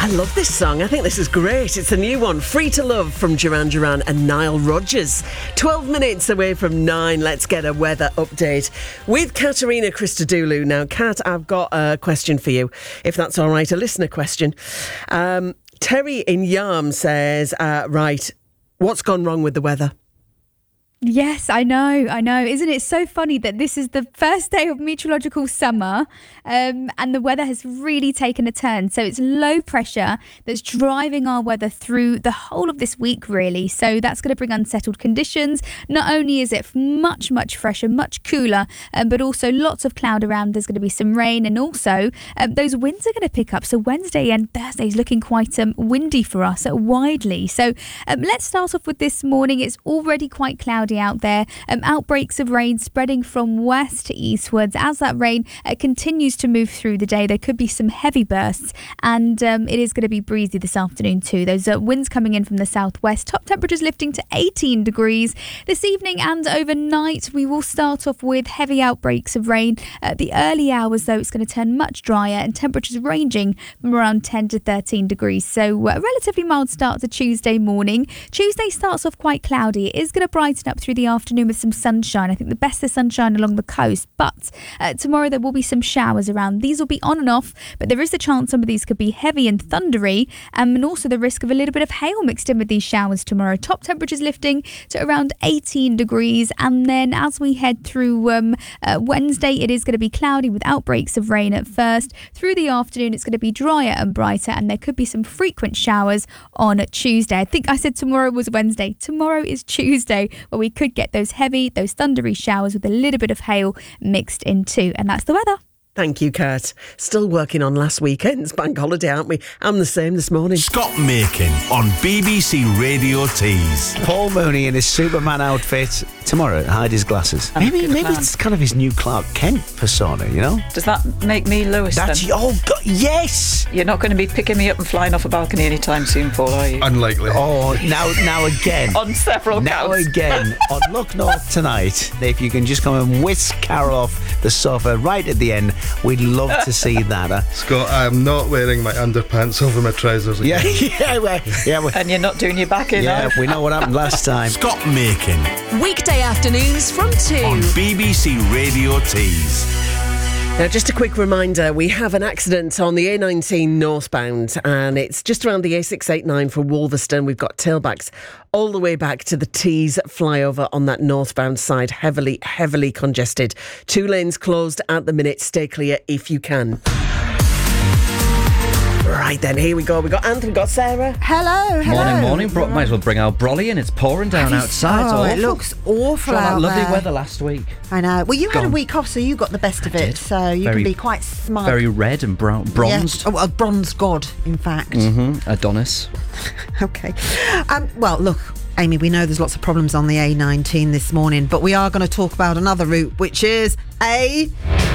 I love this song. I think this is great. It's a new one, Free to Love, from Duran Duran and Nile Rodgers. 12 minutes away from 9. Let's get a weather update with Katerina Christodoulou. Now, Kat, I've got a question for you, if that's all right, a listener question. Terry in Yarm says, right, what's gone wrong with the weather? Yes, I know. Isn't it so funny that this is the first day of meteorological summer and the weather has really taken a turn. So it's low pressure that's driving our weather through the whole of this week, really. So that's going to bring unsettled conditions. Not only is it much, much fresher, much cooler, but also lots of cloud around. There's going to be some rain, and also those winds are going to pick up. So Wednesday and Thursday is looking quite windy for us widely. So let's start off with this morning. It's already quite cloudy out there. Outbreaks of rain spreading from west to eastwards. As that rain continues to move through the day, there could be some heavy bursts, and it is going to be breezy this afternoon too. Those winds coming in from the southwest. Top temperatures lifting to 18 degrees. This evening and overnight, we will start off with heavy outbreaks of rain. The early hours, though, it's going to turn much drier, and temperatures ranging from around 10 to 13 degrees. So a relatively mild start to Tuesday morning. Tuesday starts off quite cloudy. It is going to brighten up through the afternoon with some sunshine. I think the best is sunshine along the coast, but tomorrow there will be some showers around. These will be on and off, but there is a chance some of these could be heavy and thundery, and also the risk of a little bit of hail mixed in with these showers tomorrow. Top temperatures lifting to around 18 degrees, and then as we head through Wednesday, it is going to be cloudy with outbreaks of rain at first. Through the afternoon, it's going to be drier and brighter, and there could be some frequent showers on Tuesday. I think I said tomorrow was Wednesday. Tomorrow is Tuesday, where we could get those thundery showers with a little bit of hail mixed in too. And that's the weather. Thank you, Kurt. Still working on last weekend's bank holiday, aren't we? I'm the same this morning. Scott Makin on BBC Radio Tees. Paul Mooney in his Superman outfit tomorrow. Hide his glasses. Maybe it's kind of his new Clark Kent persona, you know? Does that make me Lewis then? Oh, God, yes! You're not going to be picking me up and flying off a balcony anytime soon, Paul, are you? Unlikely. Oh, now again. On several Now counts. again, on Look North tonight, if you can just come and whisk Carol off the sofa right at the end, we'd love to see that. Scott, I am not wearing my underpants over my trousers again. Yeah. And you're not doing your back in, Yeah, we know what happened last time. Scott Makin Weekday afternoons from 2 on BBC Radio Tees. Now, just a quick reminder, we have an accident on the A19 northbound, and it's just around the A689 for Wolverston. We've got tailbacks all the way back to the Tees flyover on that northbound side, heavily congested. 2 lanes closed at the minute. Stay clear if you can. Right then, here we go. We got Anthony, we got Sarah. Hello. Morning. Might as well bring our brolly in. It's pouring down outside. It's awful. It looks awful Saw out that lovely there. weather last week. I know. Well, you had a Gone. week off, so you got the best of it. did. So you Very- can be quite smug. Very red and bronzed. Yeah. Oh, a bronze god, in fact. Adonis. Okay. Well, look, Amy, we know there's lots of problems on the A19 this morning, but we are going to talk about another route, which is a